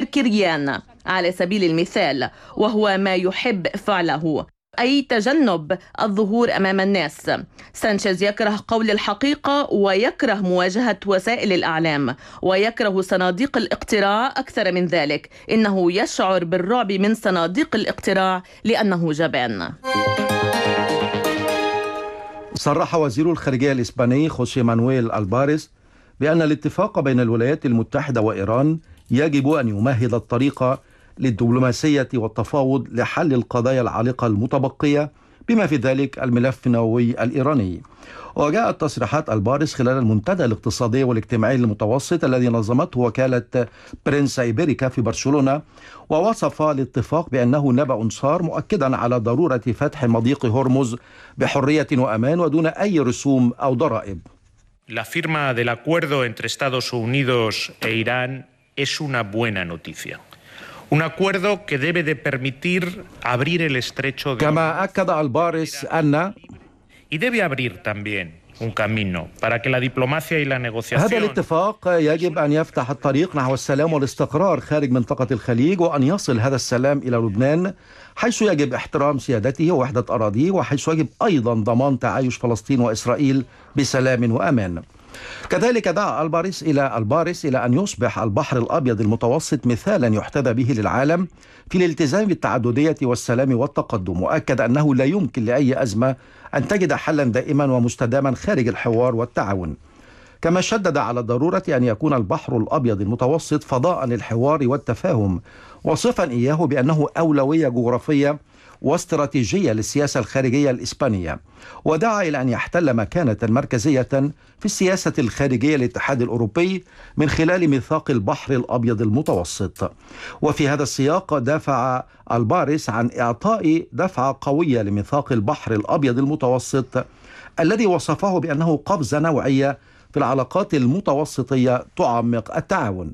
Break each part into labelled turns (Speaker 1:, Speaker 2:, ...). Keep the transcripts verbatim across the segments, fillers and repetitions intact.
Speaker 1: فكريان على سبيل المثال، وهو ما يحب فعله، أي تجنب الظهور أمام الناس. سانشيز يكره قول الحقيقة ويكره مواجهة وسائل الإعلام ويكره صناديق الاقتراع. أكثر من ذلك، إنه يشعر بالرعب من صناديق الاقتراع لأنه جبان.
Speaker 2: صرح وزير الخارجية الإسباني خوسيه مانويل ألباريس بأن الاتفاق بين الولايات المتحدة وإيران يجب أن يمهد الطريق للدبلوماسية والتفاوض لحل القضايا العالقة المتبقية بما في ذلك الملف النووي الإيراني. وجاءت تصريحات ألباريس خلال المنتدى الاقتصادي والاجتماعي المتوسط الذي نظمته وكالة برنس إيبيريكا في برشلونة، ووصف الاتفاق بأنه نبأ صار، مؤكدا على ضرورة فتح مضيق هرمز بحرية وأمان ودون أي رسوم أو ضرائب.
Speaker 3: La firma del acuerdo entre Estados Unidos e Irán es una buena noticia. Un acuerdo que debe de permitir abrir el estrecho de
Speaker 2: كما أكد ألباريس أن
Speaker 3: y debe abrir también un camino para que la diplomacia y la negociación.
Speaker 2: هذا الاتفاق يجب أن يفتح الطريق نحو السلام والاستقرار خارج منطقة الخليج، وأن يصل هذا السلام إلى لبنان، حيث يجب احترام سيادته ووحدة أراضيه، وحيث يجب أيضا ضمان تعايش فلسطين وإسرائيل بسلام وأمان. كذلك دعا ألباريس إلى ألباريس إلى أن يصبح البحر الأبيض المتوسط مثالا يحتذى به للعالم في الالتزام بالتعددية والسلام والتقدم، وأكد أنه لا يمكن لأي أزمة أن تجد حلا دائما ومستداما خارج الحوار والتعاون. كما شدد على ضرورة أن يكون البحر الأبيض المتوسط فضاء للحوار والتفاهم، وصفا إياه بأنه أولوية جغرافية واستراتيجية للسياسة الخارجية الإسبانية، ودعا إلى أن يحتل مكانة مركزية في السياسة الخارجية للاتحاد الأوروبي من خلال ميثاق البحر الأبيض المتوسط. وفي هذا السياق دافع ألباريس عن إعطاء دفعة قوية لميثاق البحر الأبيض المتوسط الذي وصفه بأنه قفزة نوعية في العلاقات المتوسطية تعمق التعاون.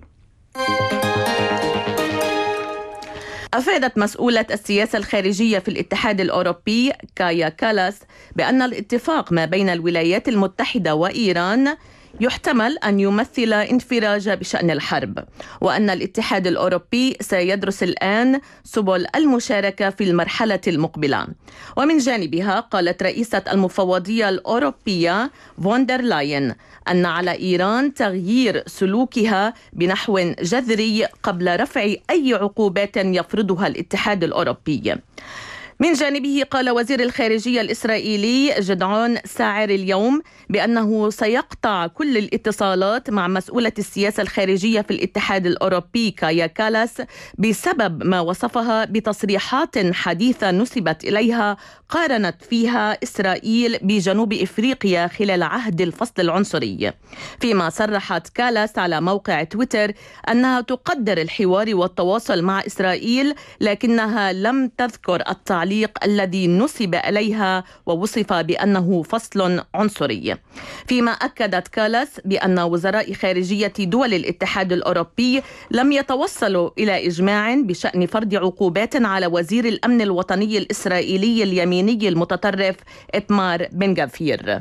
Speaker 1: أفادت مسؤولة السياسة الخارجية في الاتحاد الأوروبي كايا كالاس بأن الاتفاق ما بين الولايات المتحدة وإيران يحتمل أن يمثل انفراج بشأن الحرب، وأن الاتحاد الأوروبي سيدرس الآن سبل المشاركة في المرحلة المقبلة. ومن جانبها قالت رئيسة المفوضية الأوروبية فوندر لاين أن على إيران تغيير سلوكها بنحو جذري قبل رفع أي عقوبات يفرضها الاتحاد الأوروبي. من جانبه قال وزير الخارجية الإسرائيلي جدعون ساعر اليوم بأنه سيقطع كل الاتصالات مع مسؤولة السياسة الخارجية في الاتحاد الأوروبي كايا كالاس بسبب ما وصفها بتصريحات حديثة نسبت إليها قارنت فيها إسرائيل بجنوب إفريقيا خلال عهد الفصل العنصري. فيما صرحت كالاس على موقع تويتر أنها تقدر الحوار والتواصل مع إسرائيل، لكنها لم تذكر التعليق الذي نسب إليها ووصف بأنه فصل عنصري. فيما أكدت كالاس بأن وزراء خارجية دول الاتحاد الأوروبي لم يتوصلوا إلى إجماع بشأن فرض عقوبات على وزير الأمن الوطني الإسرائيلي اليميني المتطرف إتمار بن غفير.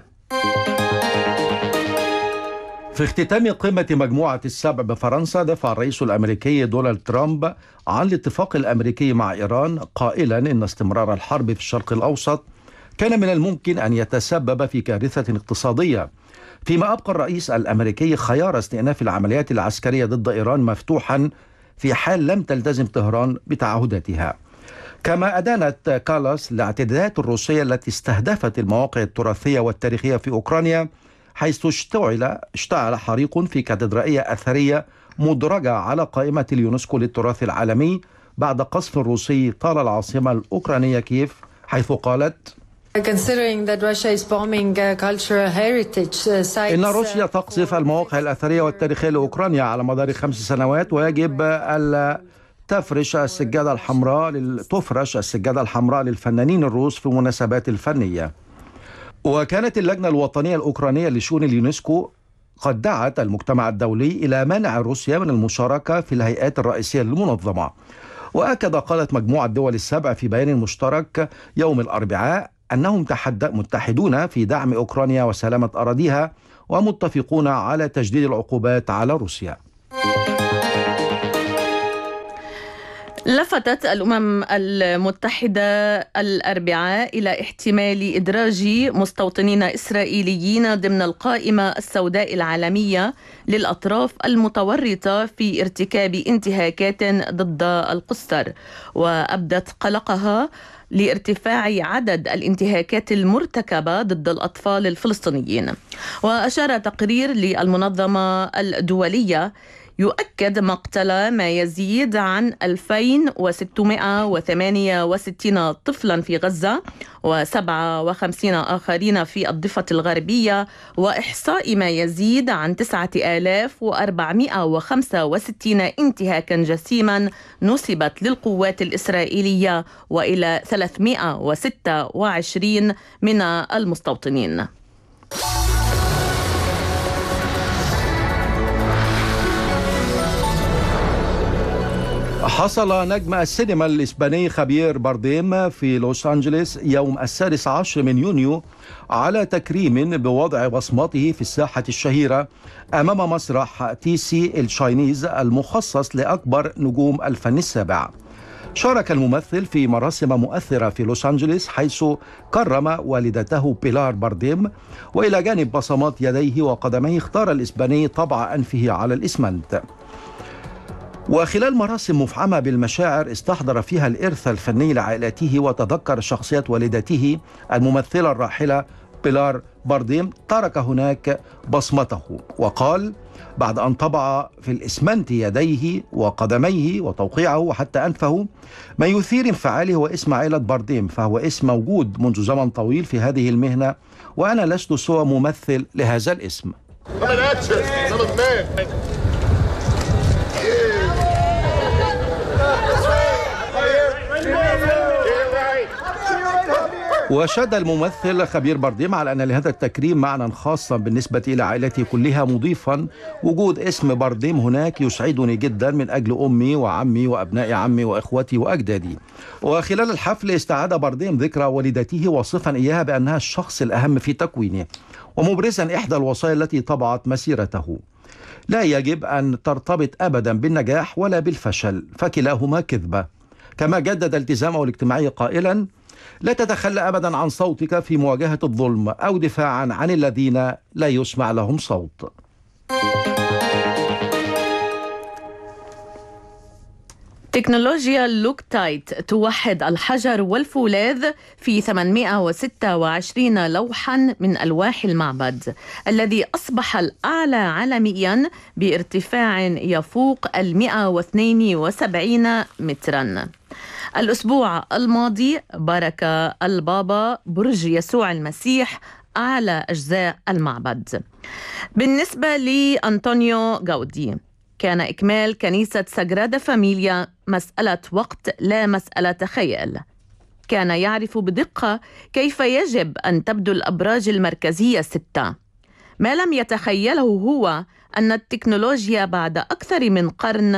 Speaker 2: في اختتام قمة مجموعة السبع بفرنسا، دفع الرئيس الأمريكي دونالد ترامب عن الاتفاق الأمريكي مع إيران، قائلا إن استمرار الحرب في الشرق الأوسط كان من الممكن أن يتسبب في كارثة اقتصادية، فيما أبقى الرئيس الأمريكي خيار استئناف العمليات العسكرية ضد إيران مفتوحا في حال لم تلتزم طهران بتعهداتها. كما أدانت كالاس الاعتداءات الروسية التي استهدفت المواقع التراثية والتاريخية في أوكرانيا، حيث اشتعل اشتعل حريق في كاتدرائية أثرية مدرجة على قائمة اليونسكو للتراث العالمي بعد قصف روسي طال العاصمة الأوكرانية كييف، حيث قالت: إن روسيا تقصف المواقع الأثرية والتاريخية لأوكرانيا على مدار خمس سنوات، ويجب ألا تفرش السجادة الحمراء تفرش السجادة الحمراء للفنانين الروس في المناسبات الفنية. وكانت اللجنة الوطنية الأوكرانية لشؤون اليونسكو قد دعت المجتمع الدولي إلى منع روسيا من المشاركة في الهيئات الرئيسية للمنظمة. وأكد قادة مجموعة الدول السبع في بيان مشترك يوم الأربعاء أنهم متحدون في دعم أوكرانيا وسلامة أراضيها، ومتفقون على تجديد العقوبات على روسيا.
Speaker 1: لفتت الأمم المتحدة الأربعاء إلى احتمال إدراج مستوطنين إسرائيليين ضمن القائمة السوداء العالمية للأطراف المتورطة في ارتكاب انتهاكات ضد القُسّر، وأبدت قلقها لارتفاع عدد الانتهاكات المرتكبة ضد الأطفال الفلسطينيين. وأشار تقرير للمنظمة الدولية يؤكد مقتل ما يزيد عن ألفين وستمائة وثمانية وستين طفلا في غزة وسبعة وخمسين آخرين في الضفة الغربية، وإحصاء ما يزيد عن تسعة آلاف وأربعمائة وخمسة وستين انتهاكا جسيما نسبت للقوات الإسرائيلية وإلى ثلاثمائة وستة وعشرين من المستوطنين.
Speaker 2: حصل نجم السينما الإسباني خافيير بارديم في لوس أنجلوس يوم السادس عشر من يونيو على تكريم بوضع بصمته في الساحة الشهيرة أمام مسرح تي سي الشاينيز المخصص لأكبر نجوم الفن السابع. شارك الممثل في مراسم مؤثرة في لوس أنجلوس حيث كرم والدته بيلار بارديم، وإلى جانب بصمات يديه وقدميه اختار الإسباني طبع أنفه على الإسمنت. وخلال مراسم مفعمة بالمشاعر استحضر فيها الإرث الفني لعائلته وتذكر شخصية والدته الممثلة الراحلة بيلار بارديم، ترك هناك بصمته وقال بعد أن طبع في الإسمنت يديه وقدميه وتوقيعه وحتى أنفه: ما يثير انفعالي هو اسم عائلة بارديم، فهو اسم موجود منذ زمن طويل في هذه المهنة، وأنا لست سوى ممثل لهذا الاسم. وشاد الممثل خافيير بارديم على أن لهذا التكريم معنى خاصا بالنسبة إلى عائلتي كلها، مضيفا: وجود اسم بارديم هناك يسعدني جدا من أجل أمي وعمي وأبناء عمي وإخوتي وأجدادي. وخلال الحفل استعاد بارديم ذكرى والدته وصفا إياها بأنها الشخص الأهم في تكوينه، ومبرزا إحدى الوصايا التي طبعت مسيرته: لا يجب أن ترتبط أبدا بالنجاح ولا بالفشل، فكلاهما كذبة. كما جدد التزامه الاجتماعي قائلا: لا تتخلى أبدا عن صوتك في مواجهة الظلم أو دفاعا عن الذين لا يسمع لهم صوت.
Speaker 1: تكنولوجيا لوكتايت توحد الحجر والفولاذ في ثمانمائة وستة وعشرين لوحا من ألواح المعبد الذي أصبح الأعلى عالميا بارتفاع يفوق المئة واثنين وسبعين مترا. الأسبوع الماضي بارك البابا برج يسوع المسيح أعلى أجزاء المعبد. بالنسبة لأنطونيو غاودي، كان إكمال كنيسة ساغرادا فاميليا مسألة وقت لا مسألة خيال. كان يعرف بدقة كيف يجب أن تبدو الأبراج المركزية الستة. ما لم يتخيله هو أن التكنولوجيا بعد أكثر من قرن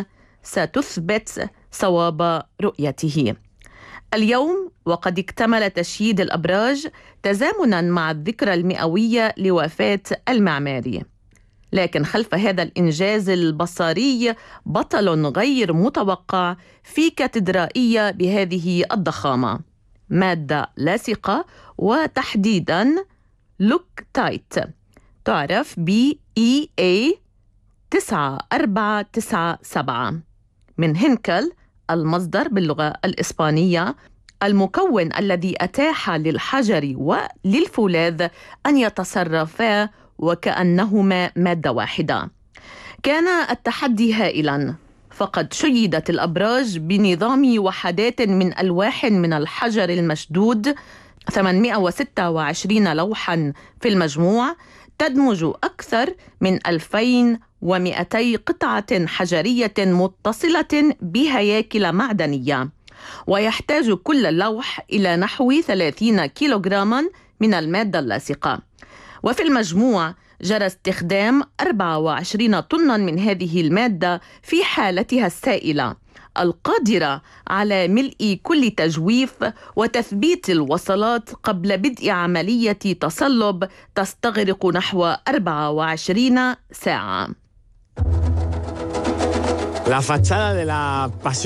Speaker 1: ستثبت صواب رؤيته. اليوم وقد اكتمل تشييد الأبراج تزامنا مع الذكرى المئوية لوفاة المعماري، لكن خلف هذا الإنجاز البصري بطل غير متوقع في كاتدرائية بهذه الضخامة، مادة لاصقة وتحديدا لوكتايت، تعرف ب إي إيه تسعة أربعة تسعة سبعة من هنكل، المصدر باللغة الإسبانية، المكون الذي أتاح للحجر وللفولاذ أن يتصرفا وكأنهما مادة واحدة. كان التحدي هائلا، فقد شيدت الأبراج بنظام وحدات من ألواح من الحجر المشدود، ثمانمائة وستة وعشرين لوحا في المجموع، تدمج أكثر من ألفين ومئتي قطعة حجرية متصلة بهياكل معدنية، ويحتاج كل لوح إلى نحو ثلاثين كيلوغراما من المادة اللاصقة. وفي المجموع جرى استخدام أربعة وعشرين طنا من هذه المادة في حالتها السائلة، القادرة على ملء كل تجويف وتثبيت الوصلات قبل بدء عملية تصلب تستغرق نحو أربعة وعشرين ساعة.
Speaker 4: La fachada de la